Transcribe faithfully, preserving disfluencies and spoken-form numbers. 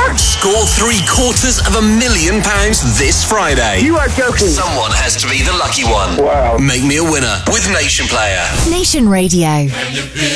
Score three quarters of a million pounds this Friday. You are joking. Someone has to be the lucky one. Wow. Make me a winner with Nation Player. Nation Radio. Can you feel